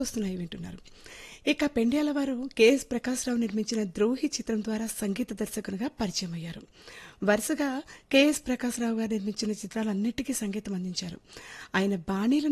వస్తున్నాయి వింటున్నారు. ఇక పెండ్యాల వారు కెఎస్ ప్రకాశ్రావు నిర్మించిన ద్రోహి చిత్రం ద్వారా సంగీత దర్శకునిగా పరిచయం అయ్యారు. వరుసగా కెఎస్ ప్రకాశ్రావు గారు నిర్మించిన చిత్రాలన్నిటికీ సంగీతం అందించారు. ఆయన బాణీలను